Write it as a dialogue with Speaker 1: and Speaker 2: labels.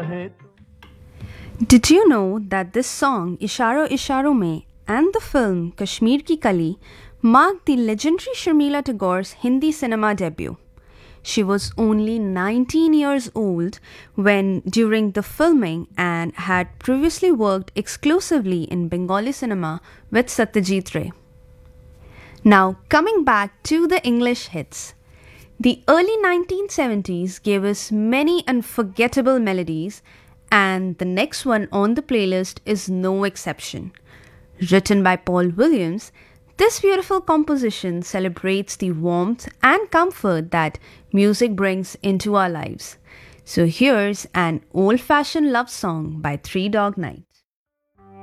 Speaker 1: है.
Speaker 2: Did you know that this song Isharo Isharo Mein and the film Kashmir Ki Kali marked the legendary Sharmila Tagore's Hindi cinema debut? She was only 19 years old when during the filming and had previously worked exclusively in Bengali cinema with Satyajit Ray. Now, coming back to the English hits. The early 1970s gave us many unforgettable melodies, and the next one on the playlist is no exception. Written by Paul Williams, this beautiful composition celebrates the warmth and comfort that music brings into our lives. So here's an old fashioned love song by Three Dog Night.